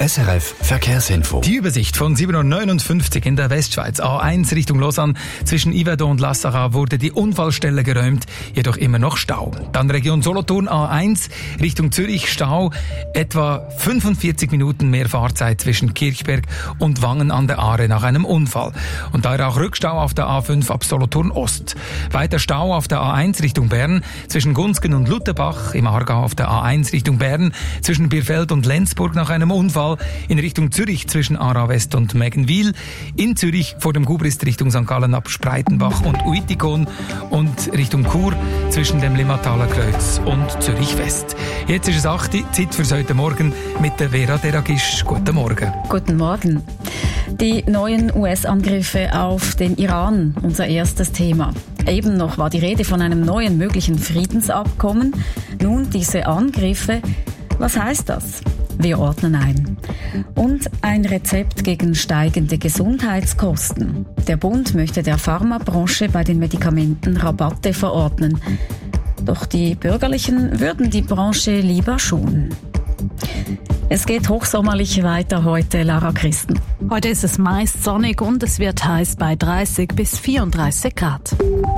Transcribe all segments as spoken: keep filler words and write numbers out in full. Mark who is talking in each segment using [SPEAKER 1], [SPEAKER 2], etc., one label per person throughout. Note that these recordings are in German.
[SPEAKER 1] S R F Verkehrsinfo.
[SPEAKER 2] Die Übersicht von sieben Uhr neunundfünfzig in der Westschweiz. A eins Richtung Lausanne. Zwischen Yverdon und La Sarraz wurde die Unfallstelle geräumt, jedoch immer noch Stau. Dann Region Solothurn A eins Richtung Zürich Stau. Etwa fünfundvierzig Minuten mehr Fahrzeit zwischen Kirchberg und Wangen an der Aare nach einem Unfall. Und daher auch Rückstau auf der A fünf ab Solothurn Ost. Weiter Stau auf der A eins Richtung Bern zwischen Gunzgen und Lutherbach. Im Aargau auf der A eins Richtung Bern zwischen Bierfeld und Lenzburg nach einem Unfall. In Richtung Zürich zwischen Aarau West und Meggenwil. In Zürich vor dem Gubrist Richtung Sankt Gallen ab Spreitenbach und Uitikon. Und Richtung Chur zwischen dem Limmataler Kreuz und Zürich West. Jetzt ist es acht Uhr, Zeit für heute Morgen mit der Vera Deragisch. Guten Morgen.
[SPEAKER 3] Guten Morgen. Die neuen U S-Angriffe auf den Iran, unser erstes Thema. Eben noch war die Rede von einem neuen möglichen Friedensabkommen. Nun diese Angriffe. Was heißt das? Wir ordnen ein. Und ein Rezept gegen steigende Gesundheitskosten. Der Bund möchte der Pharmabranche bei den Medikamenten Rabatte verordnen. Doch die Bürgerlichen würden die Branche lieber schonen. Es geht hochsommerlich weiter heute, Lara Christen.
[SPEAKER 4] Heute ist es meist sonnig und es wird heiß bei dreißig bis vierunddreißig Grad.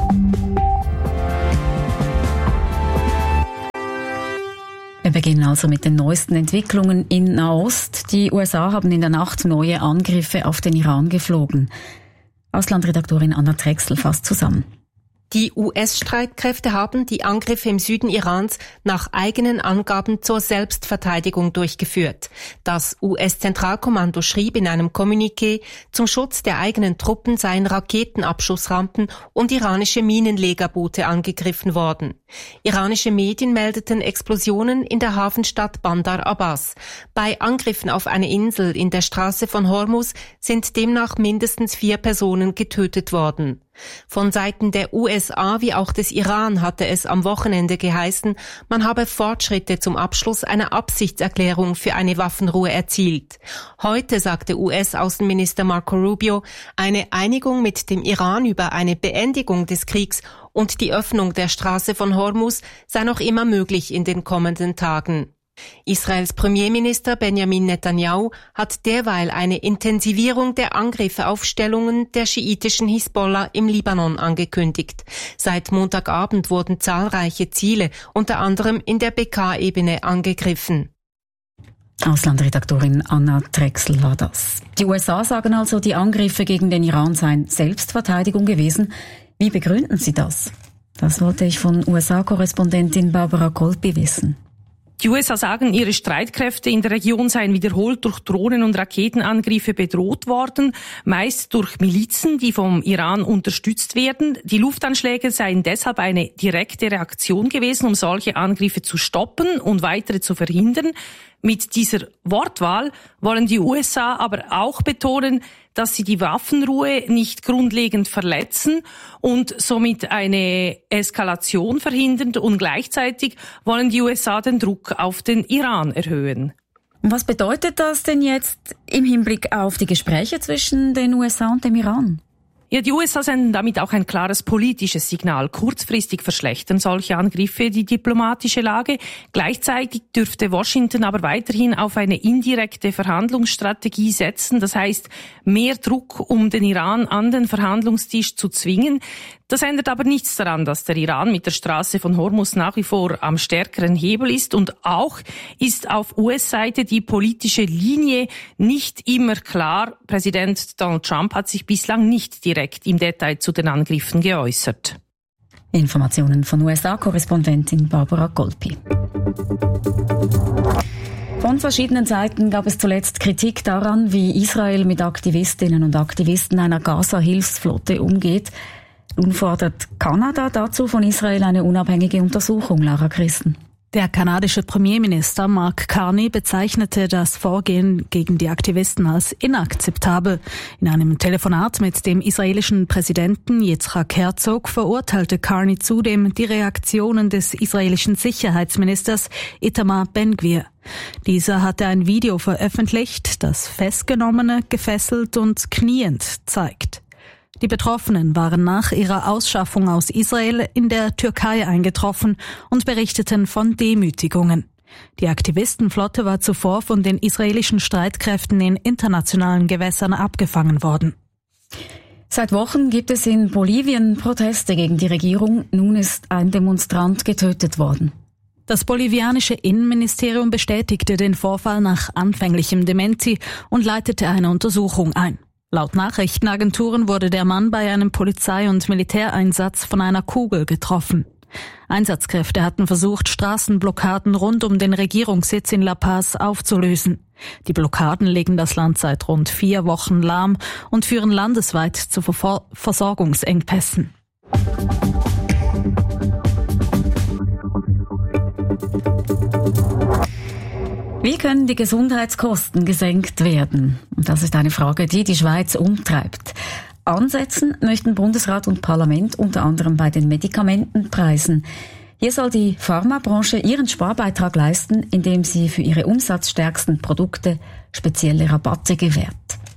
[SPEAKER 3] Wir beginnen also mit den neuesten Entwicklungen in Nahost. Die U S A haben in der Nacht neue Angriffe auf den Iran geflogen. Auslandredaktorin Anna Drechsel fasst zusammen.
[SPEAKER 5] Die U S-Streitkräfte haben die Angriffe im Süden Irans nach eigenen Angaben zur Selbstverteidigung durchgeführt. Das U S-Zentralkommando schrieb in einem Kommuniqué, zum Schutz der eigenen Truppen seien Raketenabschussrampen und iranische Minenlegerboote angegriffen worden. Iranische Medien meldeten Explosionen in der Hafenstadt Bandar Abbas. Bei Angriffen auf eine Insel in der Straße von Hormuz sind demnach mindestens vier Personen getötet worden. Von Seiten der U S A wie auch des Iran hatte es am Wochenende geheißen, man habe Fortschritte zum Abschluss einer Absichtserklärung für eine Waffenruhe erzielt. Heute sagte U S-Außenminister Marco Rubio, eine Einigung mit dem Iran über eine Beendigung des Kriegs und die Öffnung der Straße von Hormuz sei noch immer möglich in den kommenden Tagen. Israels Premierminister Benjamin Netanyahu hat derweil eine Intensivierung der Angriffe auf Stellungen der schiitischen Hisbollah im Libanon angekündigt. Seit Montagabend wurden zahlreiche Ziele, unter anderem in der Bekaa-Ebene, angegriffen.
[SPEAKER 3] Auslandredaktorin Anna Drechsel war das. Die U S A sagen also, die Angriffe gegen den Iran seien Selbstverteidigung gewesen. Wie begründen sie das? Das wollte ich von U S A-Korrespondentin Barbara Kolpi wissen.
[SPEAKER 6] Die U S A sagen, ihre Streitkräfte in der Region seien wiederholt durch Drohnen- und Raketenangriffe bedroht worden, meist durch Milizen, die vom Iran unterstützt werden. Die Luftanschläge seien deshalb eine direkte Reaktion gewesen, um solche Angriffe zu stoppen und weitere zu verhindern. Mit dieser Wortwahl wollen die U S A aber auch betonen, dass sie die Waffenruhe nicht grundlegend verletzen und somit eine Eskalation verhindern, und gleichzeitig wollen die U S A den Druck auf den Iran erhöhen.
[SPEAKER 3] Was bedeutet das denn jetzt im Hinblick auf die Gespräche zwischen den U S A und dem Iran?
[SPEAKER 6] Ja, die U S A senden damit auch ein klares politisches Signal. Kurzfristig verschlechtern solche Angriffe die diplomatische Lage. Gleichzeitig dürfte Washington aber weiterhin auf eine indirekte Verhandlungsstrategie setzen. Das heißt, mehr Druck, um den Iran an den Verhandlungstisch zu zwingen. Das ändert aber nichts daran, dass der Iran mit der Straße von Hormuz nach wie vor am stärkeren Hebel ist, und auch ist auf U S-Seite die politische Linie nicht immer klar. Präsident Donald Trump hat sich bislang nicht direkt im Detail zu den Angriffen geäußert.
[SPEAKER 3] Informationen von U S A-Korrespondentin Barbara Kolpi. Von verschiedenen Seiten gab es zuletzt Kritik daran, wie Israel mit Aktivistinnen und Aktivisten einer Gaza-Hilfsflotte umgeht. Nun fordert Kanada dazu von Israel eine unabhängige Untersuchung, Lara Christen.
[SPEAKER 4] Der kanadische Premierminister Mark Carney bezeichnete das Vorgehen gegen die Aktivisten als inakzeptabel. In einem Telefonat mit dem israelischen Präsidenten Yitzhak Herzog verurteilte Carney zudem die Reaktionen des israelischen Sicherheitsministers Itamar Ben-Gvir. Dieser hatte ein Video veröffentlicht, das Festgenommene gefesselt und kniend zeigt. Die Betroffenen waren nach ihrer Ausschaffung aus Israel in der Türkei eingetroffen und berichteten von Demütigungen. Die Aktivistenflotte war zuvor von den israelischen Streitkräften in internationalen Gewässern abgefangen worden.
[SPEAKER 3] Seit Wochen gibt es in Bolivien Proteste gegen die Regierung. Nun ist ein Demonstrant getötet worden.
[SPEAKER 4] Das bolivianische Innenministerium bestätigte den Vorfall nach anfänglichem Dementi und leitete eine Untersuchung ein. Laut Nachrichtenagenturen wurde der Mann bei einem Polizei- und Militäreinsatz von einer Kugel getroffen. Einsatzkräfte hatten versucht, Straßenblockaden rund um den Regierungssitz in La Paz aufzulösen. Die Blockaden legen das Land seit rund vier Wochen lahm und führen landesweit zu Verfor- Versorgungsengpässen.
[SPEAKER 3] Wie können die Gesundheitskosten gesenkt werden? Und das ist eine Frage, die die Schweiz umtreibt. Ansetzen möchten Bundesrat und Parlament unter anderem bei den Medikamentenpreisen. Hier soll die Pharmabranche ihren Sparbeitrag leisten, indem sie für ihre umsatzstärksten Produkte spezielle Rabatte gewährt.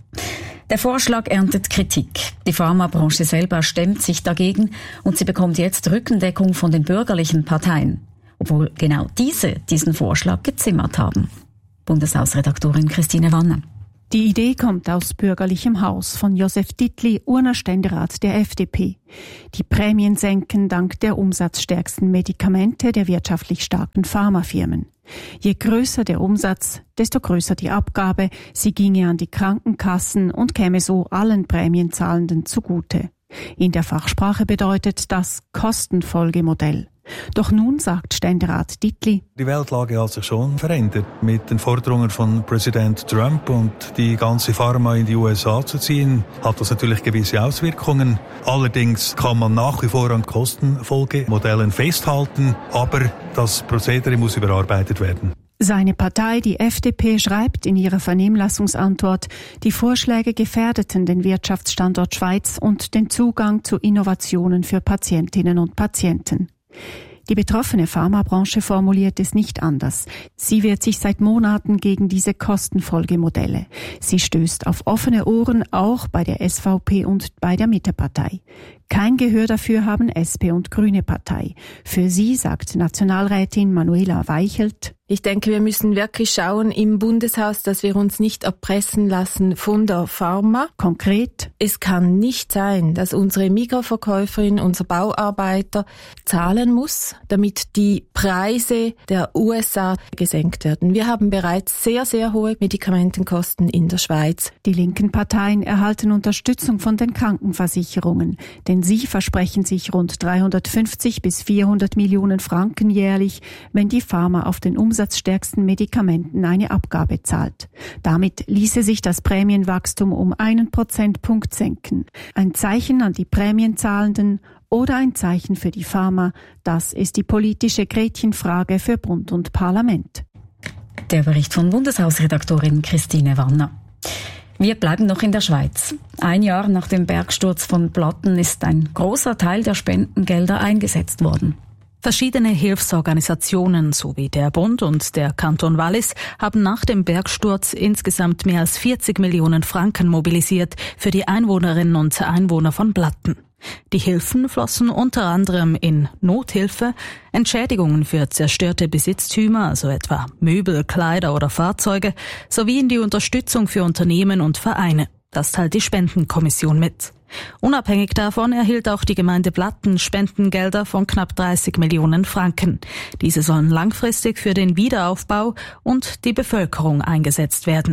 [SPEAKER 3] Der Vorschlag erntet Kritik. Die Pharmabranche selber stemmt sich dagegen und sie bekommt jetzt Rückendeckung von den bürgerlichen Parteien, obwohl genau diese diesen Vorschlag gezimmert haben. Bundeshausredaktorin Christine Wanner.
[SPEAKER 1] Die Idee kommt aus bürgerlichem Haus von Josef Dittli, Urner Ständerat der F D P. Die Prämien senken dank der umsatzstärksten Medikamente der wirtschaftlich starken Pharmafirmen. Je größer der Umsatz, desto größer die Abgabe. Sie ginge an die Krankenkassen und käme so allen Prämienzahlenden zugute. In der Fachsprache bedeutet das Kostenfolgemodell. Doch nun sagt Ständerat Dittli:
[SPEAKER 7] Die Weltlage hat sich schon verändert. Mit den Forderungen von Präsident Trump und die ganze Pharma in die U S A zu ziehen, hat das natürlich gewisse Auswirkungen. Allerdings kann man nach wie vor an Kostenfolgemodellen festhalten, aber das Prozedere muss überarbeitet werden.
[SPEAKER 1] Seine Partei, die F D P, schreibt in ihrer Vernehmlassungsantwort, die Vorschläge gefährdeten den Wirtschaftsstandort Schweiz und den Zugang zu Innovationen für Patientinnen und Patienten. Die betroffene Pharmabranche formuliert es nicht anders. Sie wehrt sich seit Monaten gegen diese Kostenfolgemodelle. Sie stößt auf offene Ohren, auch bei der S V P und bei der Mittepartei. Kein Gehör dafür haben S P und Grüne Partei. Für sie sagt Nationalrätin Manuela Weichelt:
[SPEAKER 8] Ich denke, wir müssen wirklich schauen im Bundeshaus, dass wir uns nicht erpressen lassen von der Pharma.
[SPEAKER 1] Konkret:
[SPEAKER 8] Es kann nicht sein, dass unsere Mikroverkäuferin, unser Bauarbeiter zahlen muss, damit die Preise der U S A gesenkt werden. Wir haben bereits sehr, sehr hohe Medikamentenkosten in der Schweiz.
[SPEAKER 1] Die linken Parteien erhalten Unterstützung von den Krankenversicherungen, denn sie versprechen sich rund dreihundertfünfzig bis vierhundert Millionen Franken jährlich, wenn die Pharma auf den umsatzstärksten Medikamenten eine Abgabe zahlt. Damit ließe sich das Prämienwachstum um einen Prozentpunkt senken. Ein Zeichen an die Prämienzahlenden oder ein Zeichen für die Pharma, das ist die politische Gretchenfrage für Bund und Parlament.
[SPEAKER 3] Der Bericht von Bundeshausredaktorin Christine Wanner. Wir bleiben noch in der Schweiz. Ein Jahr nach dem Bergsturz von Platten ist ein großer Teil der Spendengelder eingesetzt worden.
[SPEAKER 4] Verschiedene Hilfsorganisationen sowie der Bund und der Kanton Wallis haben nach dem Bergsturz insgesamt mehr als vierzig Millionen Franken mobilisiert für die Einwohnerinnen und Einwohner von Platten. Die Hilfen flossen unter anderem in Nothilfe, Entschädigungen für zerstörte Besitztümer, also etwa Möbel, Kleider oder Fahrzeuge, sowie in die Unterstützung für Unternehmen und Vereine. Das teilt die Spendenkommission mit. Unabhängig davon erhielt auch die Gemeinde Platten Spendengelder von knapp dreißig Millionen Franken. Diese sollen langfristig für den Wiederaufbau und die Bevölkerung eingesetzt werden.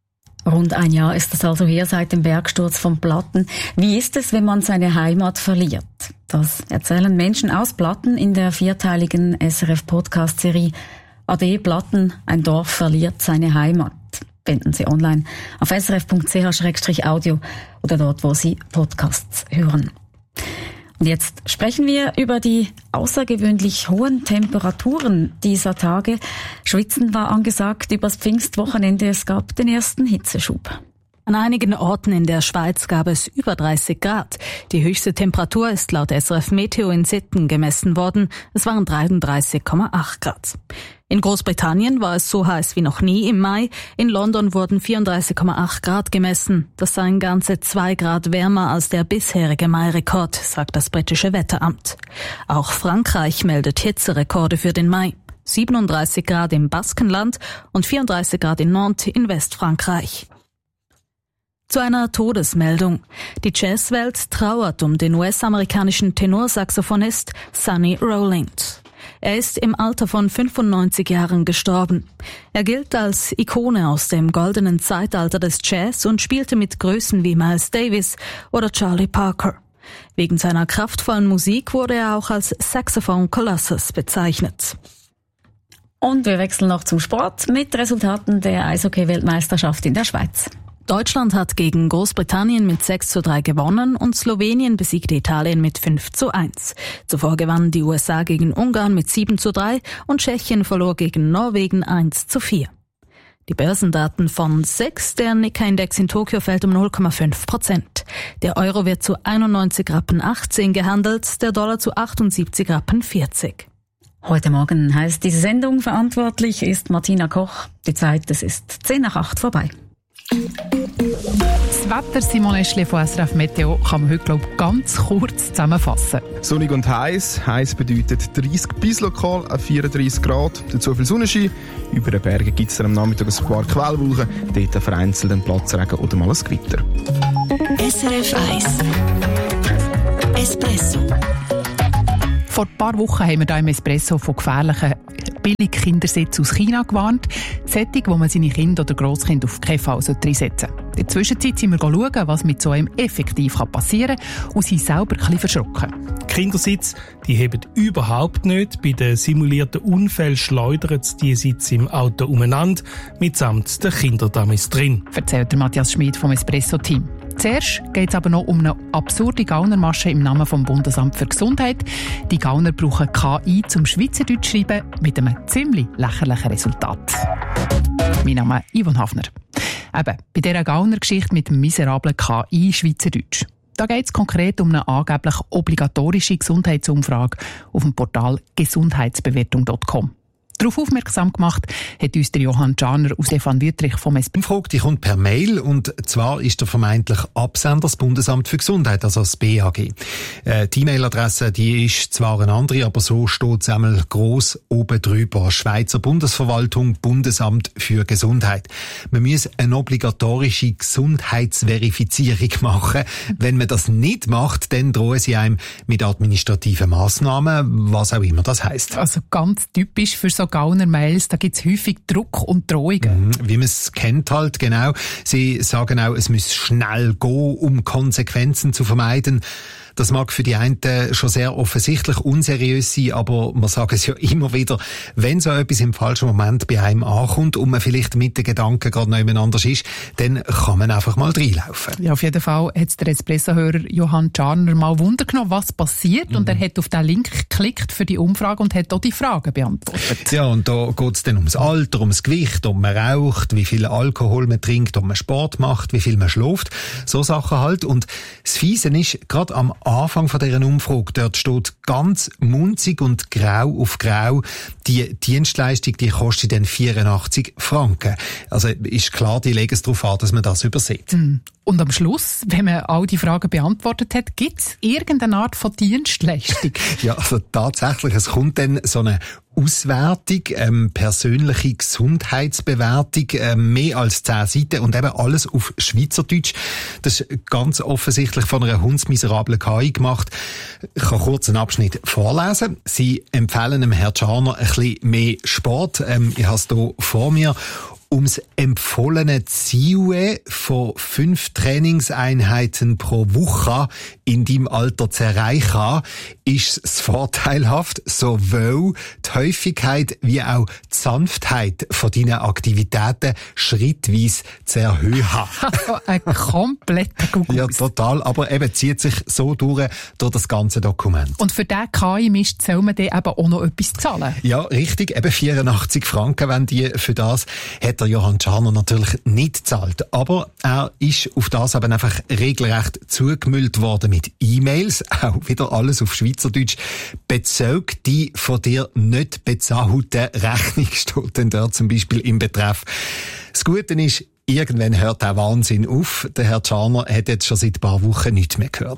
[SPEAKER 3] Rund ein Jahr ist es also her seit dem Bergsturz von Platten. Wie ist es, wenn man seine Heimat verliert? Das erzählen Menschen aus Platten in der vierteiligen S R F-Podcast-Serie Ade Platten, ein Dorf verliert seine Heimat. Finden Sie online auf s r f punkt c h slash audio oder dort, wo Sie Podcasts hören. Und jetzt sprechen wir über die außergewöhnlich hohen Temperaturen dieser Tage. Schwitzen war angesagt übers Pfingstwochenende. Es gab den ersten Hitzeschub.
[SPEAKER 4] An einigen Orten in der Schweiz gab es über dreißig Grad. Die höchste Temperatur ist laut S R F Meteo in Sitten gemessen worden. Es waren dreiunddreißig Komma acht Grad. In Großbritannien war es so heiß wie noch nie im Mai. In London wurden vierunddreißig Komma acht Grad gemessen. Das seien ganze zwei Grad wärmer als der bisherige Mai-Rekord, sagt das britische Wetteramt. Auch Frankreich meldet Hitzerekorde für den Mai. siebenunddreißig Grad im Baskenland und vierunddreißig Grad in Nantes in Westfrankreich. Zu einer Todesmeldung. Die Jazzwelt trauert um den U S-amerikanischen Tenorsaxophonist Sonny Rollins. Er ist im Alter von fünfundneunzig Jahren gestorben. Er gilt als Ikone aus dem goldenen Zeitalter des Jazz und spielte mit Größen wie Miles Davis oder Charlie Parker. Wegen seiner kraftvollen Musik wurde er auch als Saxophone Colossus bezeichnet.
[SPEAKER 3] Und wir wechseln noch zum Sport mit Resultaten der Eishockey-Weltmeisterschaft in der Schweiz.
[SPEAKER 4] Deutschland hat gegen Großbritannien mit sechs zu drei gewonnen und Slowenien besiegte Italien mit fünf zu eins. Zuvor gewannen die U S A gegen Ungarn mit sieben zu drei und Tschechien verlor gegen Norwegen eins zu vier. Die Börsendaten von sechs, der Nikkei-Index in Tokio fällt um null Komma fünf Prozent. Der Euro wird zu einundneunzig Rappen achtzehn gehandelt, der Dollar zu achtundsiebzig Rappen vierzig.
[SPEAKER 3] Heute Morgen heißt diese Sendung, verantwortlich ist Martina Koch. Die Zeit, es ist zehn nach acht vorbei.
[SPEAKER 9] Das Wetter, Simon Eschle von S R F Meteo, kann man heute, glaube ich, ganz kurz zusammenfassen.
[SPEAKER 10] Sonnig und heiß. Heiß bedeutet dreißig bis lokal vierunddreißig Grad. Dazu viel Sonnenschein. Über den Bergen gibt es am Nachmittag ein paar Quellwolken. Dort vereinzelt ein Platzregen oder mal ein Gewitter.
[SPEAKER 11] S R F eins Espresso.
[SPEAKER 9] Vor ein paar Wochen haben wir hier im Espresso von gefährlichen Billig-Kindersitzen aus China gewarnt. Sättig, wo man seine Kinder oder Grosskinder auf keinen Fall reinsetzen sollte. In der Zwischenzeit sind wir schauen, was mit so einem effektiv passieren kann und sind selber ein bisschen verschrocken.
[SPEAKER 12] Kindersitze, die heben überhaupt nicht. Bei den simulierten Unfällen schleudern die Sitze im Auto umeinander, mitsamt den Kinderdummies drin.
[SPEAKER 9] Erzählt der Matthias Schmid vom Espresso-Team. Zuerst geht es aber noch um eine absurde Gaunermasche im Namen vom Bundesamt für Gesundheit. Die Gauner brauchen K I zum Schweizerdeutsch schreiben mit einem ziemlich lächerlichen Resultat. Mein Name ist Yvonne Hafner. Eben, bei dieser Gauner-Geschichte mit dem miserablen K I Schweizerdeutsch. Da geht es konkret um eine angeblich obligatorische Gesundheitsumfrage auf dem Portal gesundheitsbewertung punkt com. Darauf aufmerksam gemacht hat uns der Johann Czarner aus Stefan Wüttrich vom S B.
[SPEAKER 13] Die Umfrage die kommt per Mail und zwar ist der vermeintlich Absender das Bundesamt für Gesundheit, also das B A G. Äh, die E-Mail-Adresse die ist zwar eine andere, aber so steht es einmal gross oben drüber. Schweizer Bundesverwaltung, Bundesamt für Gesundheit. Man muss eine obligatorische Gesundheitsverifizierung machen. Wenn man das nicht macht, dann drohen sie einem mit administrativen Massnahmen, was auch immer das heisst.
[SPEAKER 9] Also ganz typisch für so Gauner-Mails, da gibt es häufig Druck und Drohungen.
[SPEAKER 13] Mhm, wie man es kennt halt, genau. Sie sagen auch, es muss schnell gehen, um Konsequenzen zu vermeiden. Das mag für die einen schon sehr offensichtlich unseriös sein, aber man sagt es ja immer wieder, wenn so etwas im falschen Moment bei einem ankommt und man vielleicht mit den Gedanken gerade noch jemand anders ist, dann kann man einfach mal reinlaufen.
[SPEAKER 9] Ja, auf jeden Fall hat der Espresso-Hörer Johann Czarner mal Wunder genommen, was passiert, mhm. und er hat auf den Link geklickt für die Umfrage und hat auch die Fragen beantwortet.
[SPEAKER 13] Ja, und da geht es dann ums Alter, ums Gewicht, ob man raucht, wie viel Alkohol man trinkt, ob man Sport macht, wie viel man schläft, so Sachen halt. Und das Fiese ist, gerade am Anfang von dieser Umfrage, dort steht ganz munzig und grau auf grau, die Dienstleistung, die kostet dann vierundachtzig Franken. Also ist klar, die legen es darauf an, dass man das übersieht.
[SPEAKER 9] Und am Schluss, wenn man all die Fragen beantwortet hat, gibt es irgendeine Art von Dienstleistung?
[SPEAKER 13] Ja, also tatsächlich, es kommt dann so eine Auswertung, ähm, persönliche Gesundheitsbewertung, ähm, mehr als zehn Seiten und eben alles auf Schweizerdeutsch. Das ist ganz offensichtlich von einer hundsmiserablen K I gemacht. Ich kann kurz einen Abschnitt vorlesen. Sie empfehlen dem Herrn Czarner ein bisschen mehr Sport. Ähm, ich habe es hier vor mir. Ums empfohlene Ziel von fünf Trainingseinheiten pro Woche in deinem Alter zu erreichen, ist es vorteilhaft, sowohl die Häufigkeit wie auch die Sanftheit von deinen Aktivitäten schrittweise zu erhöhen.
[SPEAKER 9] Ein kompletter Gugus.
[SPEAKER 13] Ja, total. Aber eben zieht sich so durch, durch das ganze Dokument.
[SPEAKER 9] Und für diesen K I-Mist soll man dann eben auch noch etwas zahlen?
[SPEAKER 13] Ja, richtig. Eben vierundachtzig Franken, wenn die für das hat der Johann Czarner natürlich nicht zahlt. Aber er ist auf das eben einfach regelrecht zugemüllt worden mit E-Mails. Auch wieder alles auf Schweizerdeutsch. Bezahlt die von dir nicht bezahlte Rechnung, steht denn dort zum Beispiel im Betreff. Das Gute ist, irgendwann hört der Wahnsinn auf. Der Herr Czarner hat jetzt schon seit ein paar Wochen nichts mehr gehört.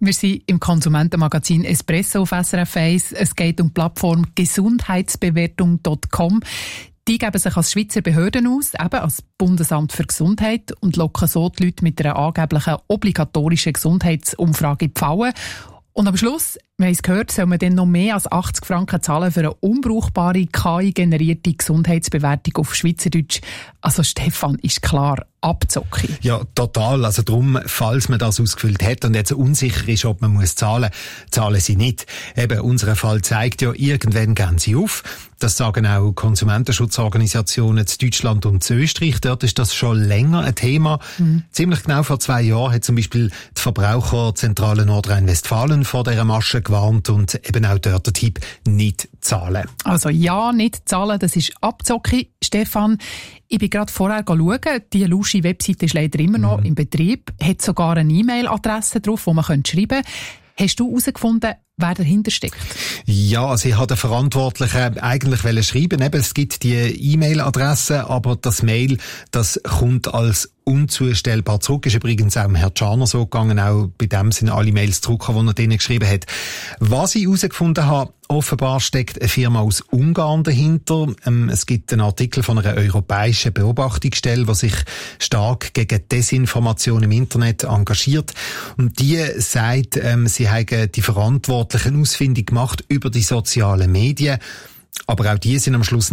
[SPEAKER 9] Wir sind im Konsumentenmagazin Espresso auf S R F eins. Es geht um die Plattform gesundheitsbewertung Punkt com. Die geben sich als Schweizer Behörden aus, eben als Bundesamt für Gesundheit, und locken so die Leute mit einer angeblichen obligatorischen Gesundheitsumfrage in die Falle. Und am Schluss, wir haben es gehört, soll man dann noch mehr als achtzig Franken zahlen für eine unbrauchbare K I-generierte Gesundheitsbewertung auf Schweizerdeutsch. Also Stefan, ist klar, Abzocke.
[SPEAKER 13] Ja, total. Also darum, falls man das ausgefüllt hat und jetzt unsicher ist, ob man muss zahlen, zahlen sie nicht. Eben, unser Fall zeigt ja, irgendwann gehen sie auf. Das sagen auch Konsumentenschutzorganisationen in Deutschland und in Österreich. Dort ist das schon länger ein Thema. Mhm. Ziemlich genau vor zwei Jahren hat zum Beispiel die Verbraucherzentrale Nordrhein-Westfalen vor dieser Masche gewarnt und eben auch dort der Tipp, nicht zahlen.
[SPEAKER 9] Also ja, nicht zahlen, das ist Abzocke. Stefan, ich bin gerade vorher schauen, die lusche Webseite ist leider immer noch mhm. im Betrieb, hat sogar eine E-Mail-Adresse drauf, wo man schreiben könnte. Hast du herausgefunden, wer dahinter steckt?
[SPEAKER 13] Ja, also ich habe den Verantwortlichen eigentlich schreiben. Eben, es gibt die E-Mail-Adresse, aber das Mail, das kommt als unzustellbar zurück. Ist übrigens auch dem Herrn Tschaner so gegangen. Auch bei dem sind alle Mails zurückgekommen, die er denen geschrieben hat. Was ich herausgefunden habe, offenbar steckt eine Firma aus Ungarn dahinter. Ähm, es gibt einen Artikel von einer europäischen Beobachtungsstelle, die sich stark gegen Desinformation im Internet engagiert. Und die sagt, ähm, sie haben die Verantwortlichen ausfindig gemacht über die sozialen Medien. Aber auch die sind am Schluss